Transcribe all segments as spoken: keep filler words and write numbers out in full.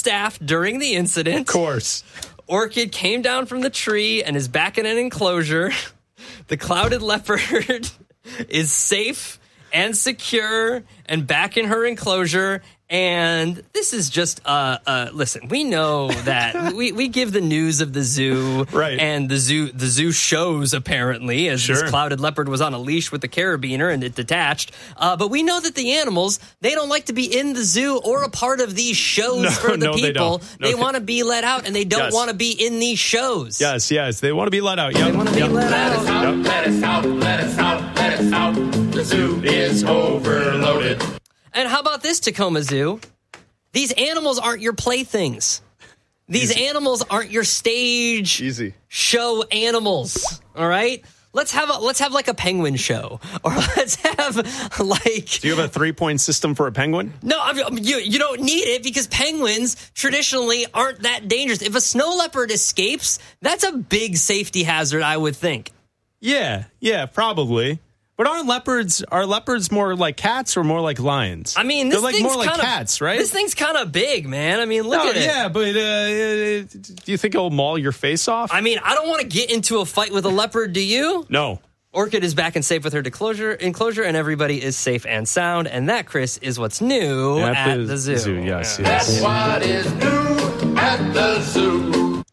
staff during the incident. Of course. Orchid came down from the tree and is back in an enclosure. The clouded leopard is safe and secure and back in her enclosure. And this is just, uh, uh, listen, we know that we, we give the news of the zoo, right? And the zoo the zoo shows, apparently, as sure. this clouded leopard was on a leash with the carabiner and it detached. Uh, but we know that the animals, they don't like to be in the zoo or a part of these shows no, for the no, people. They, no, they want to be let out, and they don't yes. want to be in these shows. Yes, yes, they want to be let out. Yep. They want to yep. be let Let out. us out, Yep. let us out, let us out, let us out. The zoo is overloaded. And how about this, Tacoma Zoo? These animals aren't your playthings. These Easy. animals aren't your stage Easy. show animals. All right? Let's have a let's have like a penguin show, or let's have like. Do you have a three-point system for a penguin? No, I mean, you you don't need it because penguins traditionally aren't that dangerous. If a snow leopard escapes, that's a big safety hazard, I would think. Yeah, yeah, probably. But aren't leopards, are leopards more like cats or more like lions? I mean, this They're like thing's more like kinda, cats, right? This thing's kind of big, man. I mean, look no, at it. Yeah, but uh, do you think it'll maul your face off? I mean, I don't want to get into a fight with a leopard, do you? No. Orchid is back and safe with her enclosure, enclosure, and everybody is safe and sound. And that, Chris, is what's new at, at the, the zoo. zoo. Yes, yeah. yes. That's what is new at the zoo.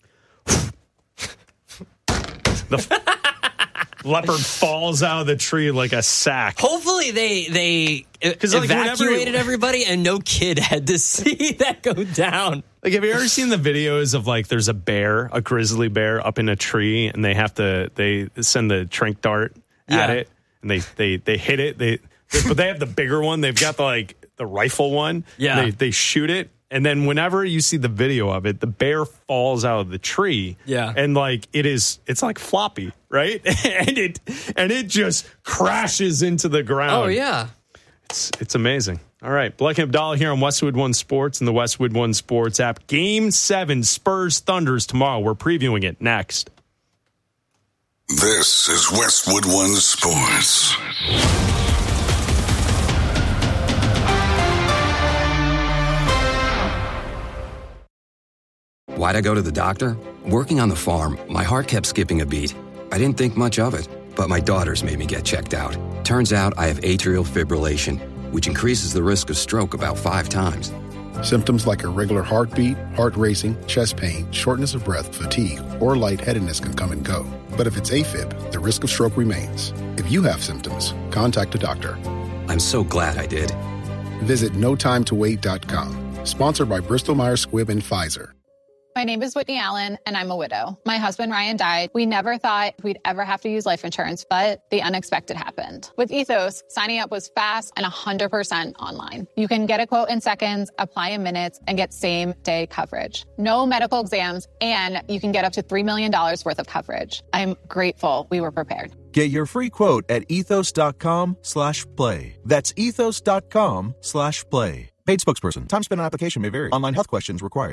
The leopard falls out of the tree like a sack. Hopefully they they like, evacuated whenever- everybody and no kid had to see that go down. Like, have you ever seen the videos of, like, there's a bear, a grizzly bear up in a tree, and they have to, they send the tranq dart at Yeah. it, and they, they, they hit it, they, they, but they have the bigger one, they've got the, like, the rifle one, Yeah. they, they shoot it, and then whenever you see the video of it, the bear falls out of the tree, Yeah. and, like, it is, it's like floppy, right? and it, and it just crashes into the ground. Oh, yeah. It's, it's amazing. All right, Black and Abdallah here on Westwood One Sports and the Westwood One Sports app. Game seven, Spurs Thunders tomorrow. We're previewing it next. This is Westwood One Sports. Why'd I go to the doctor? Working on the farm, my heart kept skipping a beat. I didn't think much of it, but my daughters made me get checked out. Turns out I have atrial fibrillation, which increases the risk of stroke about five times. Symptoms like irregular heartbeat, heart racing, chest pain, shortness of breath, fatigue, or lightheadedness can come and go. But if it's AFib, the risk of stroke remains. If you have symptoms, contact a doctor. I'm so glad I did. Visit no time to wait dot com. Sponsored by Bristol Myers Squibb and Pfizer. My name is Whitney Allen, and I'm a widow. My husband, Ryan, died. We never thought we'd ever have to use life insurance, but the unexpected happened. With Ethos, signing up was fast and one hundred percent online. You can get a quote in seconds, apply in minutes, and get same-day coverage. No medical exams, and you can get up to three million dollars worth of coverage. I'm grateful we were prepared. Get your free quote at ethos.com slash play. That's ethos.com slash play. Paid spokesperson. Time spent on application may vary. Online health questions required.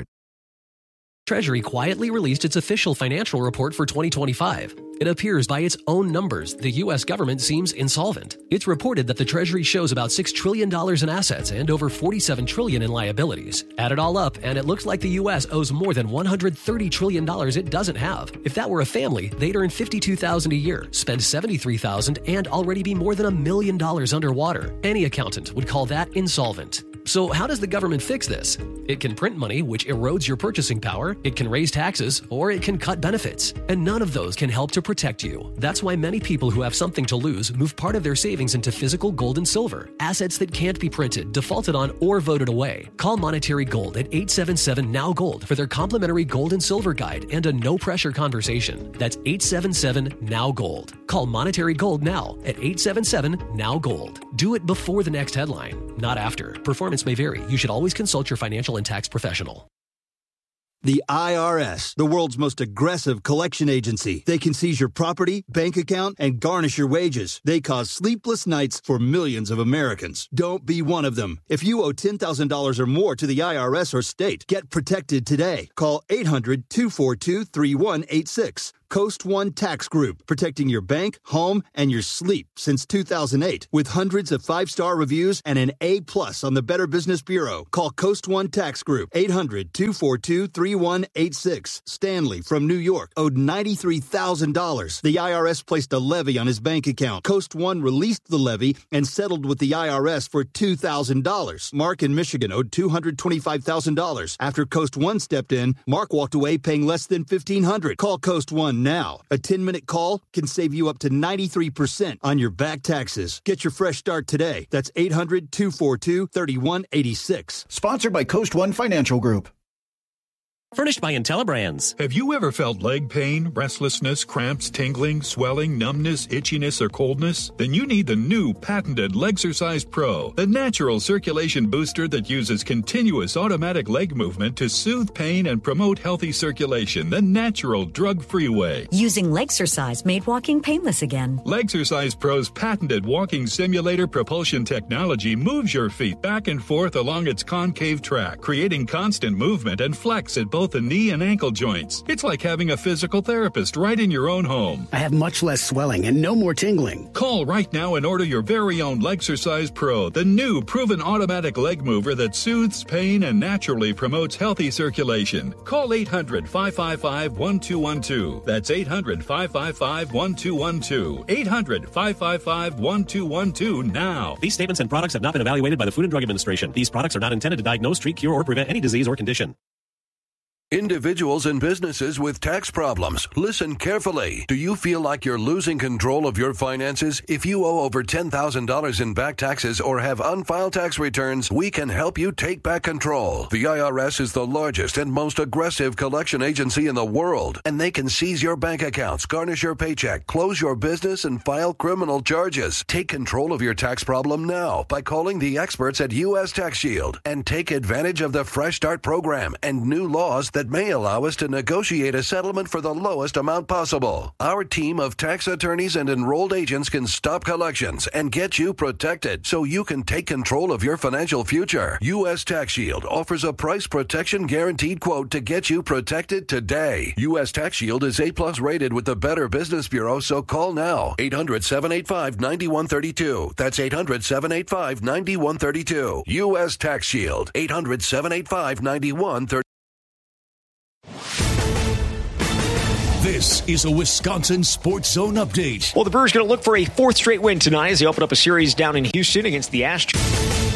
Treasury quietly released its official financial report for twenty twenty-five. It appears by its own numbers, the U S government seems insolvent. It's reported that the Treasury shows about six trillion dollars in assets and over forty-seven trillion dollars in liabilities. Add it all up, and it looks like the U S owes more than one hundred thirty trillion dollars it doesn't have. If that were a family, they'd earn fifty-two thousand dollars a year, spend seventy-three thousand dollars, and already be more than a million dollars underwater. Any accountant would call that insolvent. So how does the government fix this? It can print money, which erodes your purchasing power, it can raise taxes, or it can cut benefits. And none of those can help to protect you. That's why many people who have something to lose move part of their savings into physical gold and silver, assets that can't be printed, defaulted on, or voted away. Call Monetary Gold at eight seven seven, N O W Gold for their complimentary gold and silver guide and a no-pressure conversation. That's eight seven seven, N O W Gold. Call Monetary Gold now at eight seven seven, N O W Gold. Do it before the next headline, not after. Performance may vary. You should always consult your financial and tax professional. The I R S, the world's most aggressive collection agency. They can seize your property, bank account, and garnish your wages. They cause sleepless nights for millions of Americans. Don't be one of them. If you owe ten thousand dollars or more to the I R S or state, get protected today. Call eight hundred, two four two, three one eight six. Coast One Tax Group, protecting your bank, home, and your sleep since two thousand eight. With hundreds of five-star reviews and an A plus on the Better Business Bureau. Call Coast One Tax Group, eight hundred, two four two, three one eight six. Stanley from New York owed ninety-three thousand dollars. The I R S placed a levy on his bank account. Coast One released the levy and settled with the I R S for two thousand dollars. Mark in Michigan owed two hundred twenty-five thousand dollars. After Coast One stepped in, Mark walked away paying less than fifteen hundred dollars. Call Coast One now. A ten-minute call can save you up to ninety-three percent on your back taxes. Get your fresh start today. That's eight hundred, two four two, three one eight six. Sponsored by Coast One Financial Group. Furnished by IntelliBrands. Have you ever felt leg pain, restlessness, cramps, tingling, swelling, numbness, itchiness, or coldness? Then you need the new patented Legsercise Pro, the natural circulation booster that uses continuous automatic leg movement to soothe pain and promote healthy circulation the natural drug-free way. Using Legsercise made walking painless again. Legsercise Pro's patented walking simulator propulsion technology moves your feet back and forth along its concave track, creating constant movement and flex at both both the knee and ankle joints. It's like having a physical therapist right in your own home. I have much less swelling and no more tingling. Call right now and order your very own Legsercise Pro, the new proven automatic leg mover that soothes pain and naturally promotes healthy circulation. Call eight hundred, five five five, one two one two. That's eight hundred, five five five, one two one two. eight hundred, five five five, one two one two now. These statements and products have not been evaluated by the Food and Drug Administration. These products are not intended to diagnose, treat, cure, or prevent any disease or condition. Individuals and businesses with tax problems, listen carefully. Do you feel like you're losing control of your finances? If you owe over ten thousand dollars in back taxes or have unfiled tax returns, we can help you take back control. The I R S is the largest and most aggressive collection agency in the world, and they can seize your bank accounts, garnish your paycheck, close your business, and file criminal charges. Take control of your tax problem now by calling the experts at U S Tax Shield and take advantage of the Fresh Start program and new laws that may allow us to negotiate a settlement for the lowest amount possible. Our team of tax attorneys and enrolled agents can stop collections and get you protected so you can take control of your financial future. U S Tax Shield offers a price protection guaranteed quote to get you protected today. U S Tax Shield is A plus rated with the Better Business Bureau, so call now. eight hundred, seven eight five, nine one three two. That's eight hundred, seven eight five, nine one three two. U S Tax Shield. eight hundred, seven eight five, nine one three two. This is a Wisconsin Sports Zone update. Well, the Brewers going to look for a fourth straight win tonight as they open up a series down in Houston against the Astros.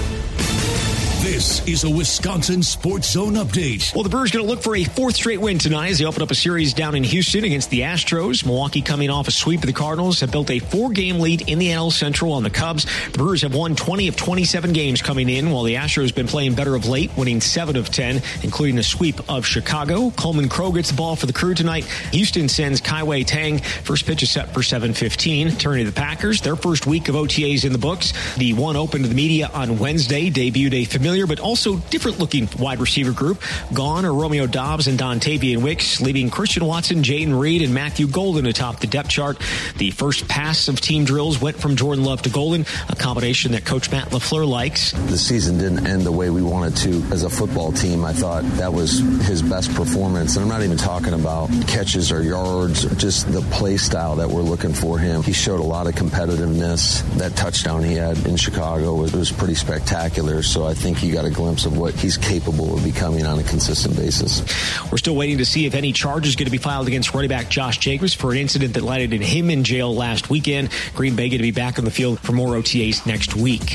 This is a Wisconsin Sports Zone update. Well, the Brewers going to look for a fourth straight win tonight as they open up a series down in Houston against the Astros. Milwaukee, coming off a sweep of the Cardinals, have built a four-game lead in the N L Central on the Cubs. The Brewers have won twenty of twenty-seven games coming in, while the Astros have been playing better of late, winning seven of ten, including a sweep of Chicago. Coleman Crow gets the ball for the Crew tonight. Houston sends Kai-Wei Tang. First pitch is set for seven fifteen. Turning to the Packers, their first week of O T As in the books. The one open to the media on Wednesday debuted a familiar but also different-looking wide receiver group. Gone are Romeo Doubs and Dontavian Wicks, leaving Christian Watson, Jaden Reed, and Matthew Golden atop the depth chart. The first pass of team drills went from Jordan Love to Golden, a combination that Coach Matt LaFleur likes. The season didn't end the way we wanted to as a football team. I thought that was his best performance. And I'm not even talking about catches or yards, or just the play style that we're looking for him. He showed a lot of competitiveness. That touchdown he had in Chicago was, was pretty spectacular. So I think you got a glimpse of what he's capable of becoming on a consistent basis. We're still waiting to see if any charge is going to be filed against running back Josh Jacobs for an incident that landed him in jail last weekend. Green Bay going to be back on the field for more O T As next week.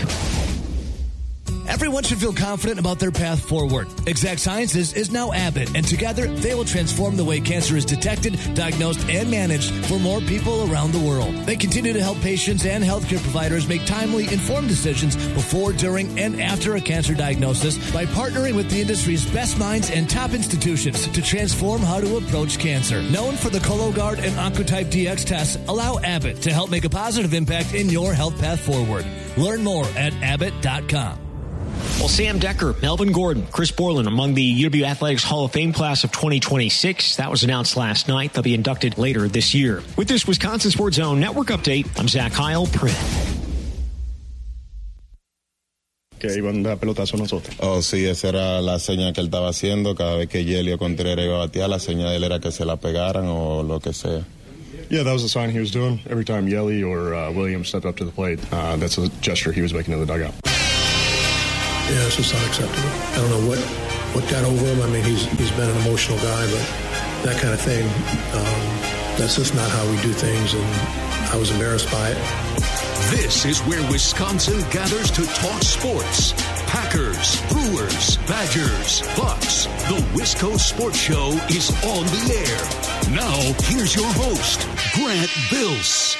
Everyone should feel confident about their path forward. Exact Sciences is now Abbott, and together they will transform the way cancer is detected, diagnosed, and managed for more people around the world. They continue to help patients and healthcare providers make timely, informed decisions before, during, and after a cancer diagnosis by partnering with the industry's best minds and top institutions to transform how to approach cancer. Known for the Cologuard and Oncotype D X tests, allow Abbott to help make a positive impact in your health path forward. Learn more at abbott dot com. Well, Sam Decker, Melvin Gordon, Chris Borland among the U W Athletics Hall of Fame class of twenty twenty-six. That was announced last night. They'll be inducted later this year. With this Wisconsin Sports Zone Network update, I'm Zach Heil, Print. que iban a dar pelotazo a nosotros. Oh, sí, esa era la seña que él estaba haciendo. Cada vez que Yelio Contreras iba a batear, la seña de él era que se la pegaran o lo que sea. Yeah, that was the sign he was doing. Every time Yelly or uh, Williams stepped up to the plate, uh, that's a gesture he was making in the dugout. Yeah, it's just unacceptable. I don't know what, what got over him. I mean, he's he's been an emotional guy, but that kind of thing, um, that's just not how we do things, and I was embarrassed by it. This is where Wisconsin gathers to talk sports. Packers, Brewers, Badgers, Bucks. The Wisco Sports Show is on the air. Now, here's your host, Grant Bills.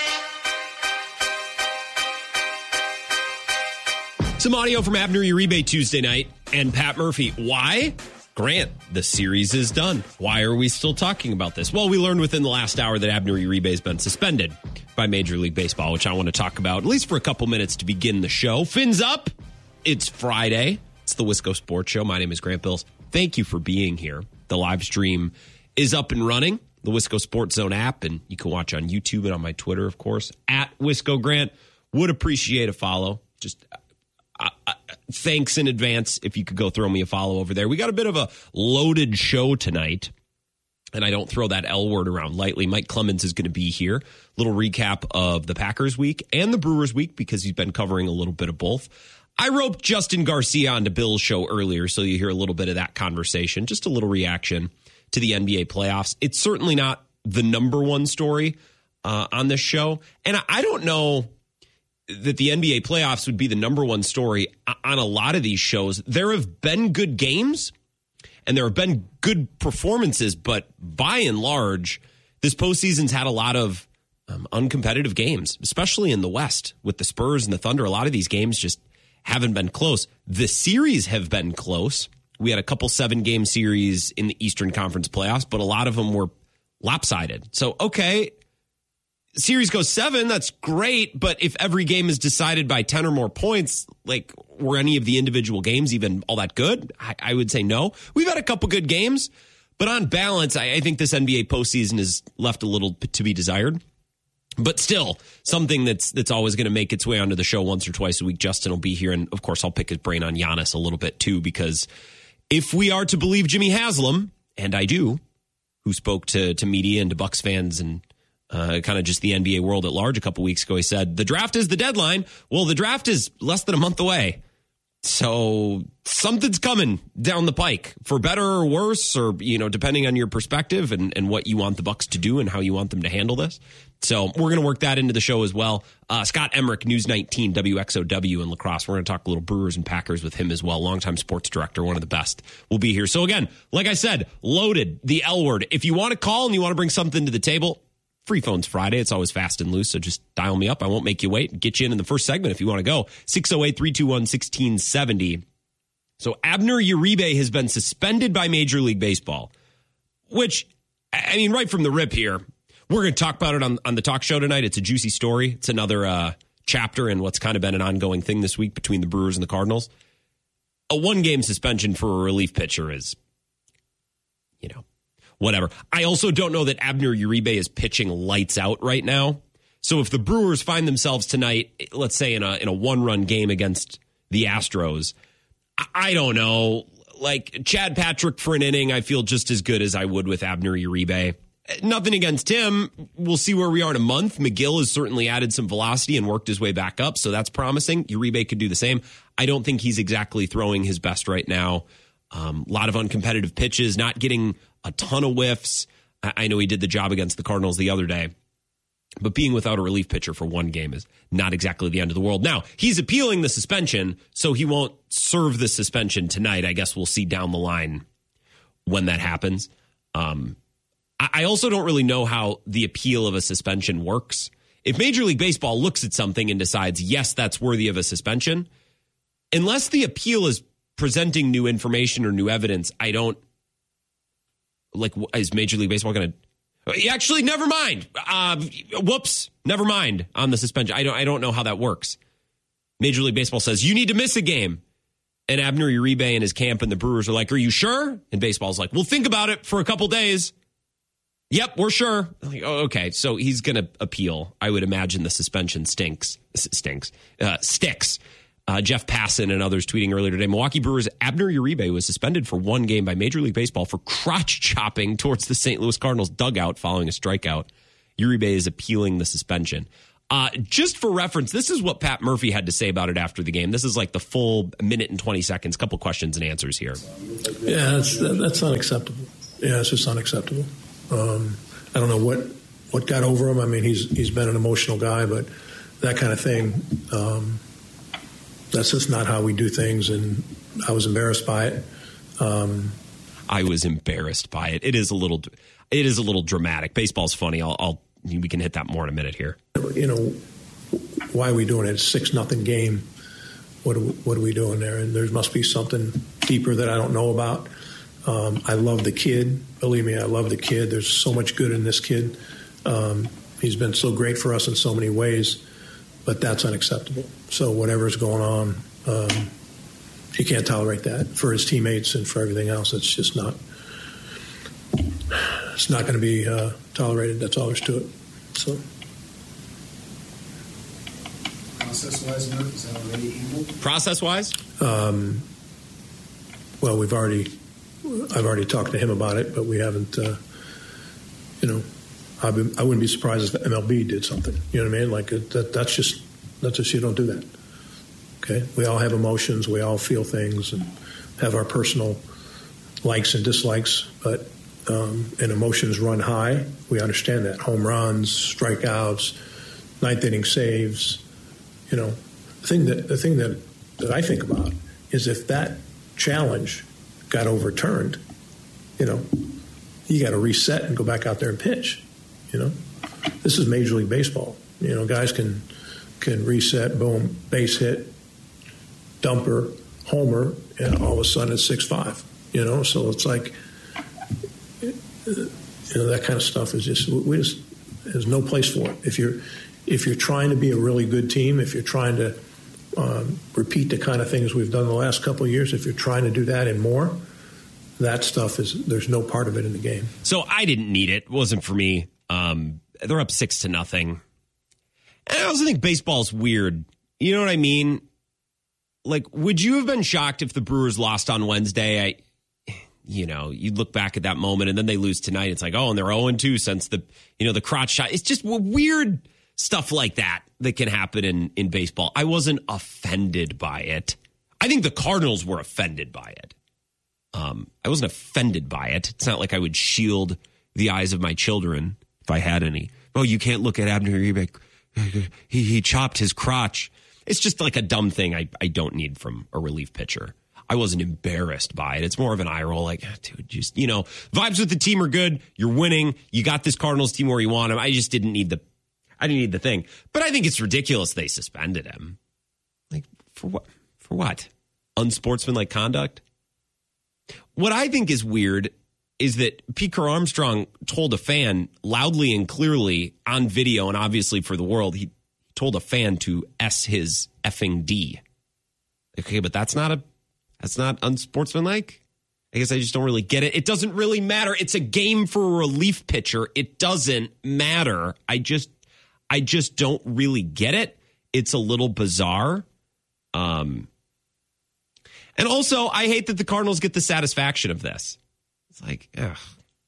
Some audio from Abner Uribe Tuesday night and Pat Murphy. Why? Grant, the series is done. Why are we still talking about this? Well, we learned within the last hour that Abner Uribe has been suspended by Major League Baseball, which I want to talk about at least for a couple minutes to begin the show. Fins up. It's Friday. It's the Wisco Sports Show. My name is Grant Bills. Thank you for being here. The live stream is up and running, the Wisco Sports Zone app, and you can watch on YouTube and on my Twitter, of course, at Wisco Grant. Would appreciate a follow. Just uh, uh, thanks in advance if you could go throw me a follow over there. We got a bit of a loaded show tonight, and I don't throw that L word around lightly. Mike Clemens is going to be here. Little recap of the Packers week and the Brewers week because he's been covering a little bit of both. I roped Justin Garcia onto Bill's show earlier, so you hear a little bit of that conversation, just a little reaction to the N B A playoffs. It's certainly not the number one story uh, on this show, and I don't know that the N B A playoffs would be the number one story on a lot of these shows. There have been good games, and there have been good performances, but by and large, this postseason's had a lot of um, uncompetitive games, especially in the West with the Spurs and the Thunder. A lot of these games just haven't been close. The series have been close. We had a couple seven-game series in the Eastern Conference playoffs, but a lot of them were lopsided. So, okay, series goes seven, that's great, but if every game is decided by ten or more points, like, were any of the individual games even all that good? I, I would say no. We've had a couple good games, but on balance, I, I think this N B A postseason has left a little to be desired. But still, something that's that's always going to make its way onto the show once or twice a week. Justin will be here, and of course, I'll pick his brain on Giannis a little bit too, because if we are to believe Jimmy Haslam, and I do, who spoke to to media and to Bucks fans and uh, kind of just the N B A world at large a couple weeks ago, he said the draft is the deadline. Well, the draft is less than a month away, so something's coming down the pike, for better or worse, or you know, depending on your perspective and and what you want the Bucks to do and how you want them to handle this. So we're going to work that into the show as well. Uh, Scott Emmerich, News nineteen, W X O W in La Crosse. We're going to talk a little Brewers and Packers with him as well. Longtime sports director, one of the best, will be here. So again, like I said, loaded, the L word. If you want to call and you want to bring something to the table, free phones Friday. It's always fast and loose, so just dial me up. I won't make you wait. Get you in in the first segment if you want to go. six oh eight, three two one, one six seven oh. So Abner Uribe has been suspended by Major League Baseball, which, I mean, right from the rip here, we're going to talk about it on, on the talk show tonight. It's a juicy story. It's another uh, chapter in what's kind of been an ongoing thing this week between the Brewers and the Cardinals. A one-game suspension for a relief pitcher is, you know, whatever. I also don't know that Abner Uribe is pitching lights out right now. So if the Brewers find themselves tonight, let's say in a in a one-run game against the Astros, I, I don't know. Like Chad Patrick for an inning, I feel just as good as I would with Abner Uribe. Nothing against him. We'll see where we are in a month. McGill has certainly added some velocity and worked his way back up, so that's promising. Uribe could do the same. I don't think he's exactly throwing his best right now. Um, a lot of uncompetitive pitches, not getting a ton of whiffs. I know he did the job against the Cardinals the other day, but being without a relief pitcher for one game is not exactly the end of the world. Now, he's appealing the suspension, so he won't serve the suspension tonight. I guess we'll see down the line when that happens. Um, I also don't really know how the appeal of a suspension works. If Major League Baseball looks at something and decides, yes, that's worthy of a suspension, unless the appeal is presenting new information or new evidence, I don't, like, is Major League Baseball going to, actually, never mind. Uh, whoops, never mind on the suspension. I don't, I don't know how that works. Major League Baseball says, you need to miss a game. And Abner Uribe and his camp and the Brewers are like, are you sure? And baseball's like, well, think about it for a couple days. Yep, we're sure. Like, oh, okay, so he's going to appeal. I would imagine the suspension stinks. S- stinks. Uh, sticks. Uh, Jeff Passan and others tweeting earlier today, Milwaukee Brewers' Abner Uribe was suspended for one game by Major League Baseball for crotch chopping towards the Saint Louis Cardinals dugout following a strikeout. Uribe is appealing the suspension. Uh, just for reference, this is what Pat Murphy had to say about it after the game. This is like the full minute and twenty seconds, couple questions and answers here. Yeah, that's, that's unacceptable. Yeah, it's just unacceptable. Um, I don't know what, what got over him. I mean, he's he's been an emotional guy, but that kind of thing, um, that's just not how we do things, and I was embarrassed by it. Um, I was embarrassed by it. It is a little, it is a little dramatic. Baseball's funny. I'll, I'll we can hit that more in a minute here. You know, why are we doing it? It's a six nothing game. What are we, what are we doing there? And there must be something deeper that I don't know about. Um, I love the kid. Believe me, I love the kid. There's so much good in this kid. Um, he's been so great for us in so many ways, but that's unacceptable. So whatever's going on, um, you can't tolerate that for his teammates and for everything else. It's just not. It's not going to be uh, tolerated. That's all there's to it. So. Process-wise, Murph, is that already evil? Process-wise? Um, well, we've already, I've already talked to him about it, but we haven't, uh, you know, I've been, I wouldn't be surprised if the M L B did something. You know what I mean? Like, that, that's just, that's just, you don't do that. Okay? We all have emotions. We all feel things and have our personal likes and dislikes, but Um, and emotions run high. We understand that. Home runs, strikeouts, ninth inning saves. You know, the thing that the thing that, that I think about is if that challenge got overturned, you know, you got to reset and go back out there and pitch. You know, this is Major League Baseball. You know, guys can can reset, boom, base hit, dumper, homer, and all of a sudden it's six five. You know, so it's like. You know, that kind of stuff is just we just there's no place for it. If you're if you're trying to be a really good team, if you're trying to um, repeat the kind of things we've done the last couple of years, if you're trying to do that and more, that stuff is there's no part of it in the game. So I didn't need it. It wasn't for me. Um, they're up six to nothing. And I also think baseball's weird. You know what I mean? Like, would you have been shocked if the Brewers lost on Wednesday? I. You know, you look back at that moment and then they lose tonight. It's like, oh, and they're oh and two since the, you know, the crotch shot. It's just weird stuff like that that can happen in, in baseball. I wasn't offended by it. I think the Cardinals were offended by it. Um, I wasn't offended by it. It's not like I would shield the eyes of my children if I had any. Oh, you can't look at Abner Uribe. He, he chopped his crotch. It's just like a dumb thing I, I don't need from a relief pitcher. I wasn't embarrassed by it. It's more of an eye roll, like, dude, just, you know, vibes with the team are good. You're winning. You got this Cardinals team where you want them. I just didn't need the, I didn't need the thing. But I think it's ridiculous they suspended him. Like, for what? For what? Unsportsmanlike conduct? What I think is weird is that Pete Crow Armstrong told a fan loudly and clearly on video, and obviously for the world, he told a fan to S his effing D. Okay, but that's not a, That's not unsportsmanlike. I guess I just don't really get it. It doesn't really matter. It's a game for a relief pitcher. It doesn't matter. I just, I just don't really get it. It's a little bizarre. Um, and also, I hate that the Cardinals get the satisfaction of this. It's like, ugh.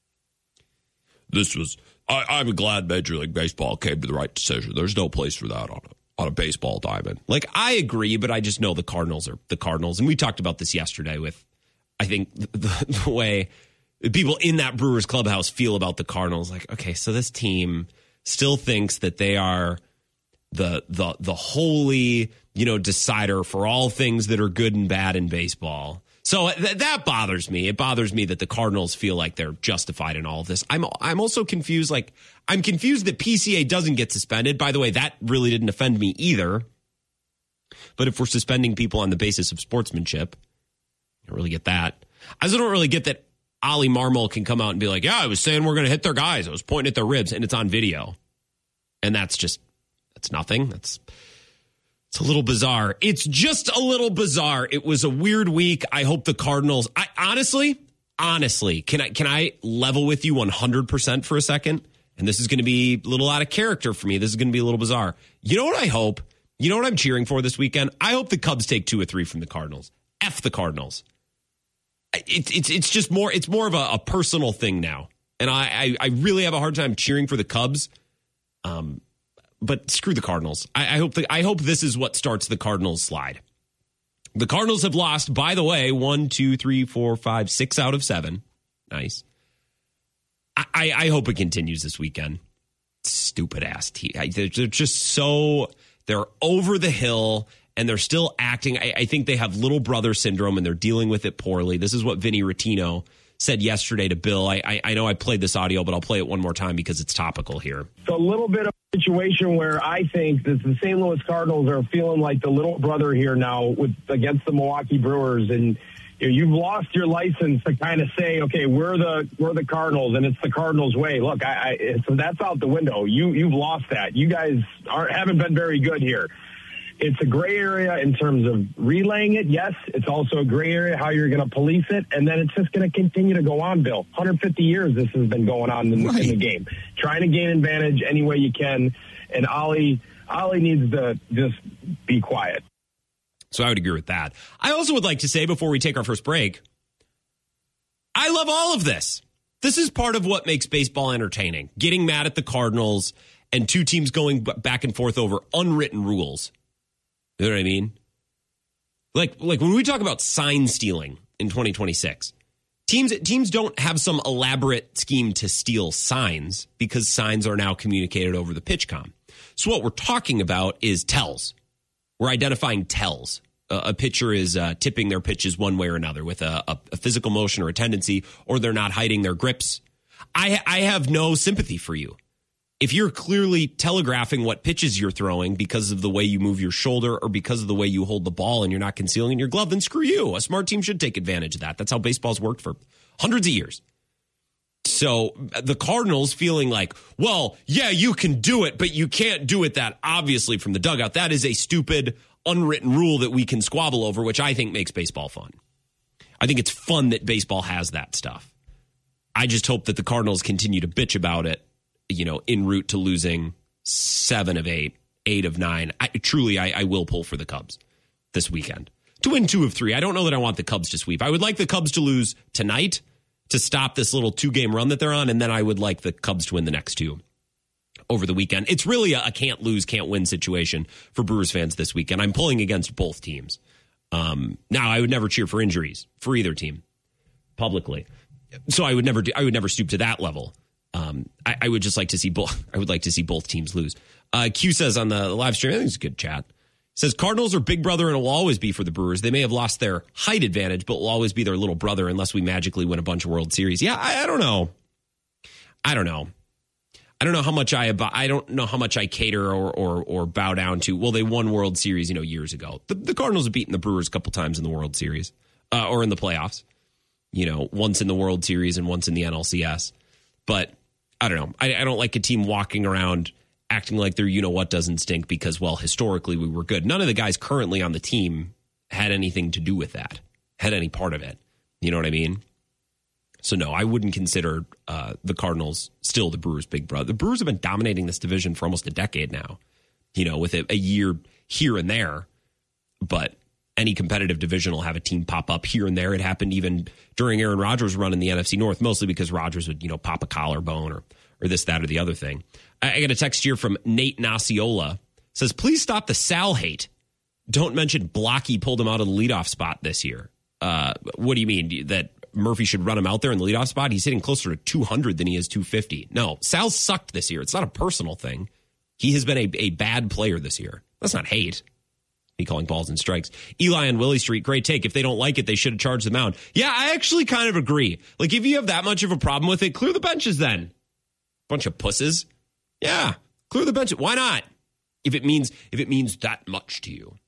This was. I, I'm glad Major League Baseball came to the right decision. There's no place for that on it. On a baseball diamond. Like, I agree, but I just know the Cardinals are the Cardinals. And we talked about this yesterday with, I think, the, the way people in that Brewers clubhouse feel about the Cardinals. Like, okay, so this team still thinks that they are the the the holy, you know, decider for all things that are good and bad in baseball. So th- that bothers me. It bothers me that the Cardinals feel like they're justified in all of this. I'm I'm also confused. Like, I'm confused that P C A doesn't get suspended. By the way, that really didn't offend me either. But if we're suspending people on the basis of sportsmanship, I don't really get that. I also don't really get that Ollie Marmol can come out and be like, yeah, I was saying we're going to hit their guys. I was pointing at their ribs, and it's on video. And that's just, that's nothing. That's... It's a little bizarre. It's just a little bizarre. It was a weird week. I hope the Cardinals, I honestly, honestly, can I can I level with you one hundred percent for a second? And this is going to be a little out of character for me. This is going to be a little bizarre. You know what I hope You know what I'm cheering for this weekend? I hope the Cubs take two or three from the Cardinals. F the Cardinals. It's it's it's just more it's more of a, a personal thing now, and I, I I really have a hard time cheering for the Cubs. Um, but screw the Cardinals. I, I hope the, I hope this is what starts the Cardinals slide. The Cardinals have lost, by the way, one, two, three, four, five, six out of seven. Nice. I I, I hope it continues this weekend. Stupid ass team. They're just so they're over the hill. And they're still acting. I, I think they have little brother syndrome, and they're dealing with it poorly. This is what Vinny Rottino said yesterday to Bill. I, I, I know I played this audio, but I'll play it one more time because it's topical here. It's a little bit of a situation where I think that the Saint Louis Cardinals are feeling like the little brother here now with against the Milwaukee Brewers, and you know, you've lost your license to kind of say, okay, we're the we're the Cardinals, and it's the Cardinals' way. Look, I, I so that's out the window. You you've lost that. You guys aren't haven't been very good here. It's a gray area in terms of relaying it. Yes, it's also a gray area how you're going to police it. And then it's just going to continue to go on, Bill. one hundred fifty years this has been going on in, right. in the game. Trying to gain advantage any way you can. And Ollie, Ollie needs to just be quiet. So I would agree with that. I also would like to say before we take our first break, I love all of this. This is part of what makes baseball entertaining. Getting mad at the Cardinals and two teams going back and forth over unwritten rules. You know what I mean? Like, like when we talk about sign stealing in twenty twenty-six, teams teams don't have some elaborate scheme to steal signs because signs are now communicated over the PitchCom. So what we're talking about is tells. We're identifying tells. Uh, a pitcher is uh, tipping their pitches one way or another with a, a, a physical motion or a tendency, or they're not hiding their grips. I I have no sympathy for you. If you're clearly telegraphing what pitches you're throwing because of the way you move your shoulder or because of the way you hold the ball and you're not concealing your glove, then screw you. A smart team should take advantage of that. That's how baseball's worked for hundreds of years. So the Cardinals feeling like, well, yeah, you can do it, but you can't do it that obviously from the dugout. That is a stupid, unwritten rule that we can squabble over, which I think makes baseball fun. I think it's fun that baseball has that stuff. I just hope that the Cardinals continue to bitch about it, you know, en route to losing seven of eight, eight of nine. I, truly, I, I will pull for the Cubs this weekend to win two of three. I don't know that I want the Cubs to sweep. I would like the Cubs to lose tonight to stop this little two-game run that they're on, and then I would like the Cubs to win the next two over the weekend. It's really a, a can't-lose, can't-win situation for Brewers fans this weekend. I'm pulling against both teams. Um, now, I would never cheer for injuries for either team publicly, so I would never do, I would never stoop to that level. Um, I, I would just like to see both. I would like to see both teams lose. Uh, Q says on the live stream, I think it's a good chat. Says Cardinals are big brother and will always be for the Brewers. They may have lost their height advantage, but will always be their little brother unless we magically win a bunch of World Series. Yeah, I, I don't know. I don't know. I don't know how much I I don't know how much I cater or or, or bow down to. Well, they won World Series, you know, years ago. The, the Cardinals have beaten the Brewers a couple times in the World Series uh, or in the playoffs. You know, once in the World Series and once in the N L C S. But I don't know. I, I don't like a team walking around acting like their you-know-what doesn't stink because, well, historically we were good. None of the guys currently on the team had anything to do with that, had any part of it. You know what I mean? So, no, I wouldn't consider uh, the Cardinals still the Brewers' big brother. The Brewers have been dominating this division for almost a decade now, you know, with a, a year here and there. But any competitive division will have a team pop up here and there. It happened even during Aaron Rodgers' run in the N F C North, mostly because Rodgers would, you know, pop a collarbone or or this, that, or the other thing. I, I got a text here from Nate Naciola. Says, please stop the Sal hate. Don't mention Blocky pulled him out of the leadoff spot this year. Uh, what do you mean? That Murphy should run him out there in the leadoff spot? He's hitting closer to two hundred than he is two fifty. No, Sal sucked this year. It's not a personal thing. He has been a, a bad player this year. That's not hate. He calling balls and strikes. Eli on Willie Street, great take. If they don't like it, they should have charged the mound. Yeah, I actually kind of agree. Like, if you have that much of a problem with it, clear the benches then. Bunch of pusses. Yeah, clear the benches. Why not? If it means if it means that much to you.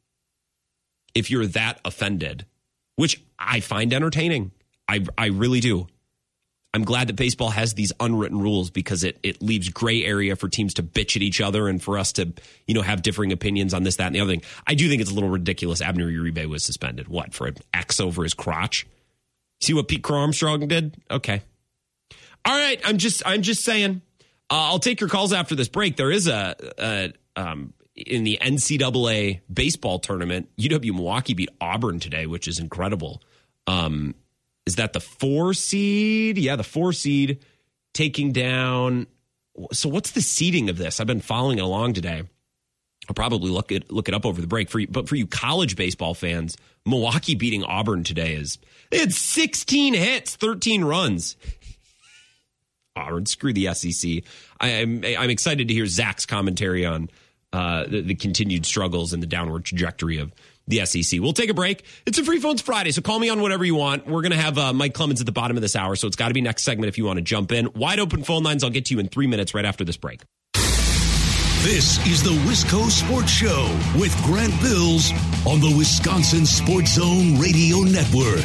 If you're that offended, which I find entertaining. I I really do. I'm glad that baseball has these unwritten rules because it it leaves gray area for teams to bitch at each other and for us to, you know, have differing opinions on this, that, and the other thing. I do think it's a little ridiculous. Abner Uribe was suspended. What, for an X over his crotch? See what Pete Crow Armstrong did? Okay. All right. I'm just I'm just saying. Uh, I'll take your calls after this break. There is a, a um, in the N C double A baseball tournament, U W Milwaukee beat Auburn today, which is incredible. Um, is that the four seed? Yeah, the four seed taking down. So what's the seeding of this? I've been following it along today. I'll probably look it look it up over the break for you. But for you college baseball fans, Milwaukee beating Auburn today is they had sixteen hits, thirteen runs. Auburn, screw the S E C. I, I'm I'm excited to hear Zach's commentary on uh, the, the continued struggles and the downward trajectory of the S E C. We'll take a break. It's a Free Phones Friday, so call me on whatever you want. We're going to have uh, Mike Clemens at the bottom of this hour, so it's got to be next segment if you want to jump in. Wide open phone lines. I'll get to you in three minutes right after this break. This is the Wisco Sports Show with Grant Bills on the Wisconsin Sports Zone Radio Network.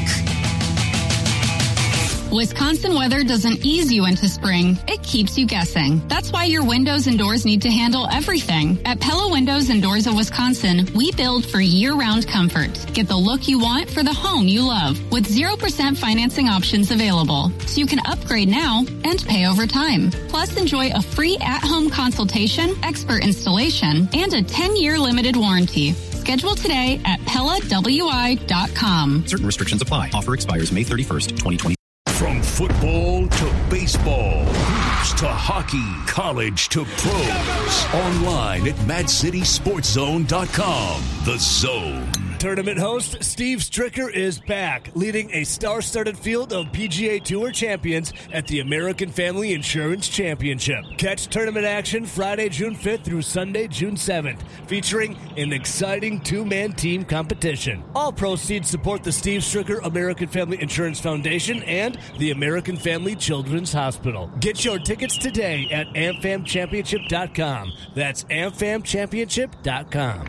Wisconsin weather doesn't ease you into spring. It keeps you guessing. That's why your windows and doors need to handle everything. At Pella Windows and Doors of Wisconsin, we build for year-round comfort. Get the look you want for the home you love with zero percent financing options available. So you can upgrade now and pay over time. Plus, enjoy a free at-home consultation, expert installation, and a ten-year limited warranty. Schedule today at Pella W I dot com. Certain restrictions apply. Offer expires May thirty-first, twenty twenty. From football to baseball, hoops to hockey, college to pros. Online at mad city sports zone dot com. The Zone. Tournament host Steve Stricker is back, leading a star-studded field of P G A Tour champions at the American Family Insurance Championship. Catch tournament action Friday, June fifth through Sunday, June seventh, featuring an exciting two-man team competition. All proceeds support the Steve Stricker American Family Insurance Foundation and the American Family Children's Hospital. Get your tickets today at A M F A M championship dot com. That's A M F A M championship dot com.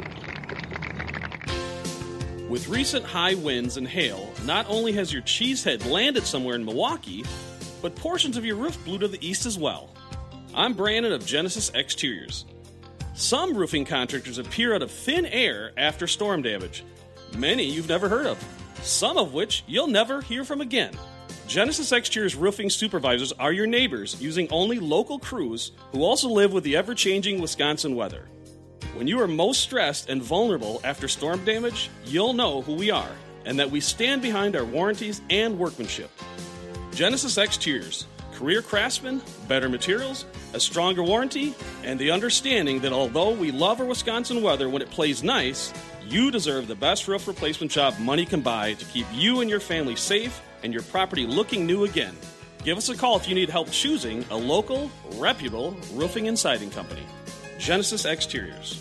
With recent high winds and hail, not only has your cheesehead landed somewhere in Milwaukee, but portions of your roof blew to the east as well. I'm Brandon of Genesis Exteriors. Some roofing contractors appear out of thin air after storm damage. Many you've never heard of, some of which you'll never hear from again. Genesis Exteriors roofing supervisors are your neighbors using only local crews who also live with the ever-changing Wisconsin weather. When you are most stressed and vulnerable after storm damage, you'll know who we are and that we stand behind our warranties and workmanship. Genesis Exteriors, career craftsmen, better materials, a stronger warranty, and the understanding that although we love our Wisconsin weather when it plays nice, you deserve the best roof replacement job money can buy to keep you and your family safe and your property looking new again. Give us a call if you need help choosing a local, reputable roofing and siding company. Genesis Exteriors.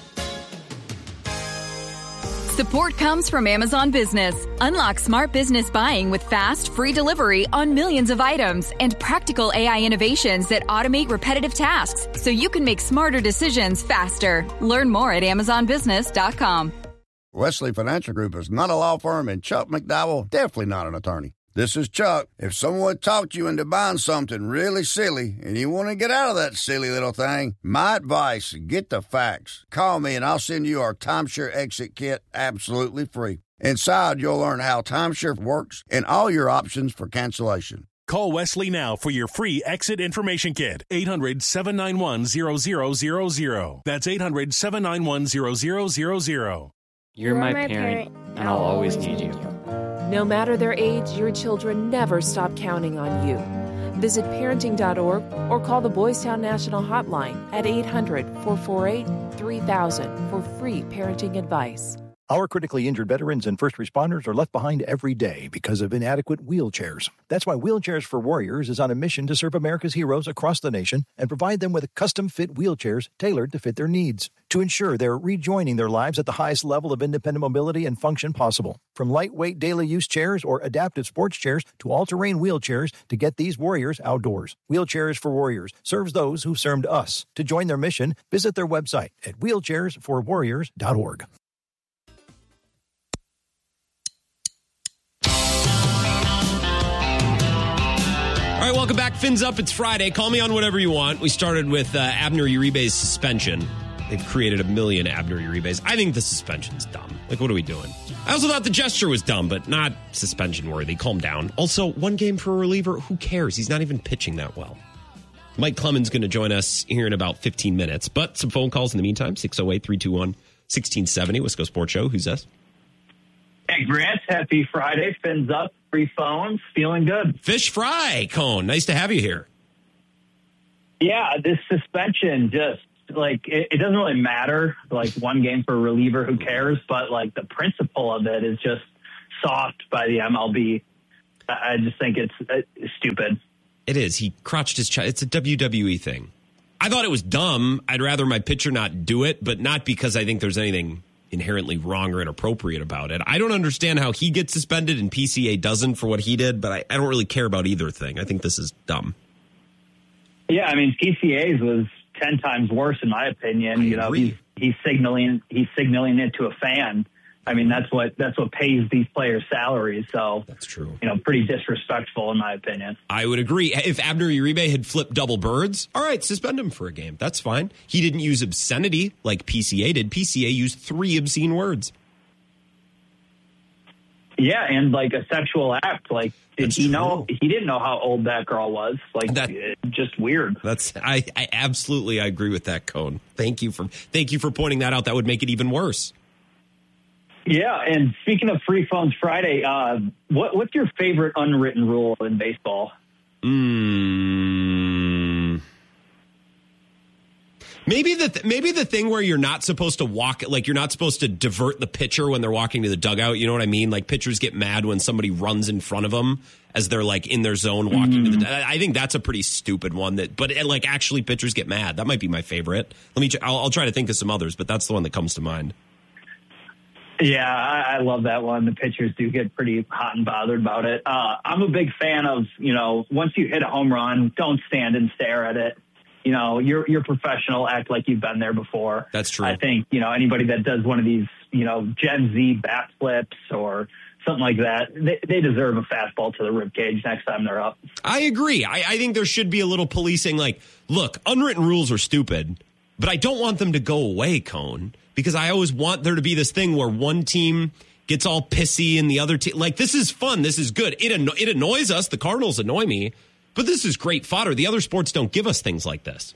Support comes from Amazon Business. Unlock smart business buying with fast, free delivery on millions of items and practical A I innovations that automate repetitive tasks so you can make smarter decisions faster. Learn more at amazon business dot com. Wesley Financial Group is not a law firm, and Chuck McDowell definitely not an attorney. This is Chuck. If someone talked you into buying something really silly and you want to get out of that silly little thing, my advice, get the facts. Call me and I'll send you our timeshare exit kit absolutely free. Inside, you'll learn how timeshare works and all your options for cancellation. Call Wesley now for your free exit information kit. eight hundred, seven nine one, zero zero zero zero. That's eight hundred, seven nine one, zero zero zero zero. You're my parent, and I'll always need you. No matter their age, your children never stop counting on you. Visit parenting dot org or call the Boys Town National Hotline at eight hundred, four four eight, three thousand for free parenting advice. Our critically injured veterans and first responders are left behind every day because of inadequate wheelchairs. That's why Wheelchairs for Warriors is on a mission to serve America's heroes across the nation and provide them with custom-fit wheelchairs tailored to fit their needs to ensure they're rejoining their lives at the highest level of independent mobility and function possible. From lightweight daily use chairs or adaptive sports chairs to all-terrain wheelchairs to get these warriors outdoors. Wheelchairs for Warriors serves those who served us. To join their mission, visit their website at wheelchairs for warriors dot org. All right, welcome back. Fins Up. It's Friday. Call me on whatever you want. We started with uh, Abner Uribe's suspension. They've created a million Abner Uribes. I think the suspension's dumb. Like, what are we doing? I also thought the gesture was dumb, but not suspension worthy. Calm down. Also, one game for a reliever. Who cares? He's not even pitching that well. Mike Clemens going to join us here in about fifteen minutes. But some phone calls in the meantime. six oh eight, three two one, one six seven oh. Wisco Sports Show. Who's this? Hey, Grant. Happy Friday. Fins up. Free phones. Feeling good. Fish Fry, Cone. Nice to have you here. Yeah, this suspension just, like, it, it doesn't really matter. Like, one game for a reliever, who cares? But, like, the principle of it is just soft by the M L B. I just think it's, it's stupid. It is. He crotched his child. It's a W W E thing. I thought it was dumb. I'd rather my pitcher not do it, but not because I think there's anything inherently wrong or inappropriate about it. I don't understand how he gets suspended and P C A doesn't for what he did, but I, I don't really care about either thing. I think this is dumb. Yeah, I mean, P C A's was ten times worse, in my opinion. I you know, he's, he's signaling he's signaling it to a fan. I mean, that's what that's what pays these players' salaries. So that's true. You know, pretty disrespectful, in my opinion. I would agree. If Abner Uribe had flipped double birds, all right, suspend him for a game. That's fine. He didn't use obscenity like P C A did. P C A used three obscene words. Yeah, and like a sexual act. Like, did That's he true. know? He didn't know how old that girl was. Like, That- it- just weird. That's I, I absolutely I agree with that, Cone. Thank you for thank you for pointing that out. That would make it even worse. Yeah, and speaking of Free Phones Friday, uh, what, what's your favorite unwritten rule in baseball? Mm. Maybe the th- maybe the thing where you're not supposed to walk, like you're not supposed to divert the pitcher when they're walking to the dugout. You know what I mean? Like pitchers get mad when somebody runs in front of them as they're like in their zone walking Mm-hmm. to the. I think that's a pretty stupid one. That, but like actually, pitchers get mad. That might be my favorite. Let me. I'll, I'll try to think of some others, but that's the one that comes to mind. Yeah, I, I love that one. The pitchers do get pretty hot and bothered about it. Uh, I'm a big fan of, you know, once you hit a home run, don't stand and stare at it. You know, you're you're professional. Act like you've been there before. That's true. I think, you know, anybody that does one of these, you know, Gen Z bat flips or something like that, they, they deserve a fastball to the ribcage next time they're up. I agree. I, I think there should be a little policing. Like, look, unwritten rules are stupid, but I don't want them to go away, Cone, because I always want there to be this thing where one team gets all pissy and the other team. Like, this is fun. This is good. It anno- it annoys us. The Cardinals annoy me. But this is great fodder. The other sports don't give us things like this.